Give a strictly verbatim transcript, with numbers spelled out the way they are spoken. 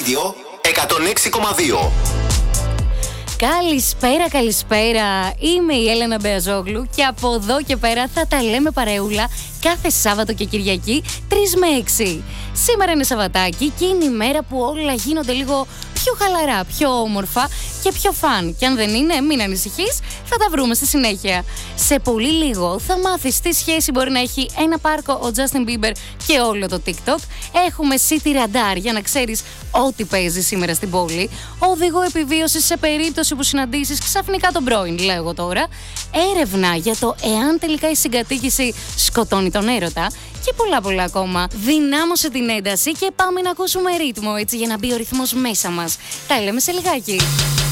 Radio εκατόν έξι κόμμα δύο. Καλησπέρα, καλησπέρα. Είμαι η Έλενα Μπεαζόγλου και από εδώ και πέρα θα τα λέμε παρεούλα κάθε Σάββατο και Κυριακή τρεις με έξι. Σήμερα είναι Σαββατάκι και είναι η μέρα που όλα γίνονται λίγο πιο χαλαρά, πιο όμορφα και πιο φαν. Και αν δεν είναι, μην ανησυχείς, θα τα βρούμε στη συνέχεια. Σε πολύ λίγο θα μάθεις τι σχέση μπορεί να έχει ένα πάρκο, ο Justin Bieber και όλο το TikTok. Έχουμε City Radar για να ξέρεις ό,τι παίζει σήμερα στην πόλη. Οδηγό επιβίωσης σε περίπτωση που συναντήσεις ξαφνικά τον πρώην, λέω εγώ τώρα. Έρευνα για το εάν τελικά η συγκατοίκηση σκοτώνει τον έρωτα. Και πολλά πολλά ακόμα. Δυνάμωσε την ένταση και πάμε να ακούσουμε ρύθμο, έτσι, για να μπει ο ρυθμός μέσα μας. Τα λέμε σε λιγάκι.